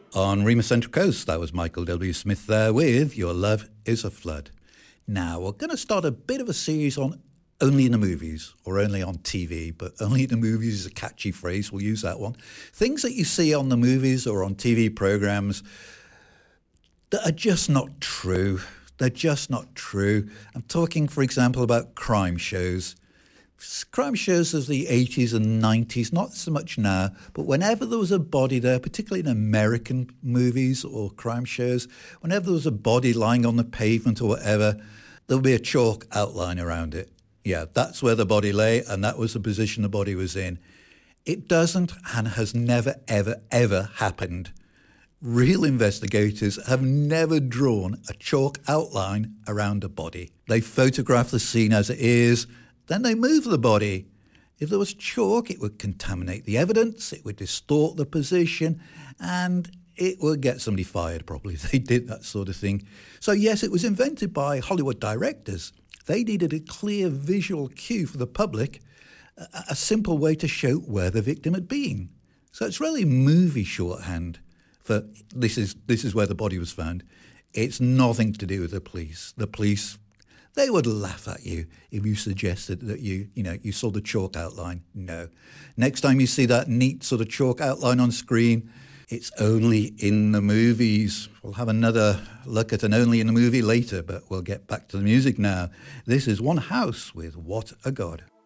On Rima Central Coast, that was Michael W. Smith there with Your Love is a Flood. Now, we're going to start a bit of a series on only in the movies, or only on TV, but only in the movies is a catchy phrase, we'll use that one. Things that you see on the movies or on TV programs that are just not true. They're just not true. I'm talking, for example, about crime shows. Crime shows of the 80s and 90s, not so much now, but whenever there was a body there, particularly in American movies or crime shows, whenever there was a body lying on the pavement or whatever, there would be a chalk outline around it. Yeah, that's where the body lay, and that was the position the body was in. It doesn't and has never, ever, ever happened. Real investigators have never drawn a chalk outline around a body. They photograph the scene as it is, then they move the body. If there was chalk, it would contaminate the evidence, it would distort the position, and it would get somebody fired probably if they did that sort of thing. So yes, it was invented by Hollywood directors. They needed a clear visual cue for the public, a simple way to show where the victim had been. So it's really movie shorthand for this is where the body was found. It's nothing to do with the police. The police, they would laugh at you if you suggested that you saw the chalk outline. No. Next time you see that neat sort of chalk outline on screen, it's only in the movies. We'll have another look at an only in the movie later, but we'll get back to the music now. This is One House with What a God.